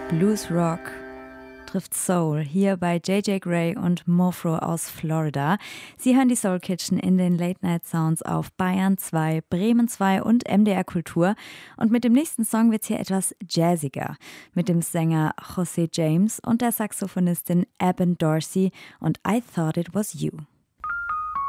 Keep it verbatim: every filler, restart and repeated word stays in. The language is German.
Blues Rock trifft Soul hier bei J J Grey und Mofro aus Florida. Sie hören die Soul Kitchen in den Late Night Sounds auf Bayern zwei, Bremen zwei und M D R Kultur. Und mit dem nächsten Song wird es hier etwas jazziger. Mit dem Sänger José James und der Saxophonistin Eben Dorsey und I Thought It Was You.